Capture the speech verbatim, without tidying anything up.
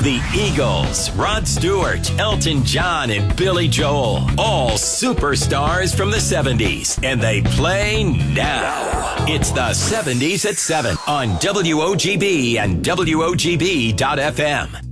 The Eagles, Rod Stewart, Elton John, and Billy Joel. All superstars from the seventies. And they play now. It's the seventies at seven on W O G B and W O G B dot F M.